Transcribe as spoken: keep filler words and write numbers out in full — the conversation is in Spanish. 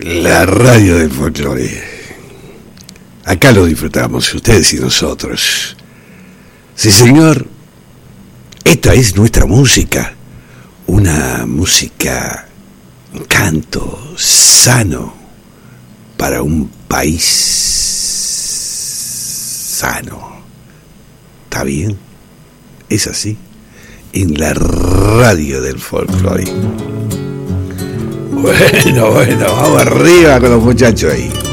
La radio del folclore. Acá lo disfrutamos, ustedes y nosotros. Sí, señor. Esta es nuestra música. Una música, un canto sano para un país sano. ¿Está bien? Es así. En la radio del folclore. Bueno, bueno, vamos arriba con los muchachos ahí.